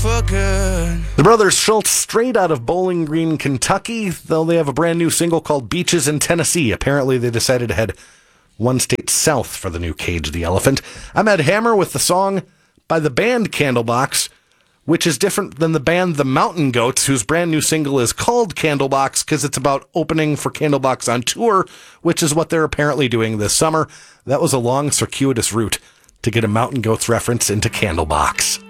for good. The brothers Schultz, straight out of Bowling Green, Kentucky, though they have a brand new single called Beaches in Tennessee. Apparently they decided to head one state south for the new Cage the Elephant. I'm Ed Hammer with the song by the band Candlebox, which is different than the band The Mountain Goats, whose brand new single is called Candlebox because it's about opening for Candlebox on tour, which is what they're apparently doing this summer. That was a long, circuitous route to get a Mountain Goats reference into Candlebox.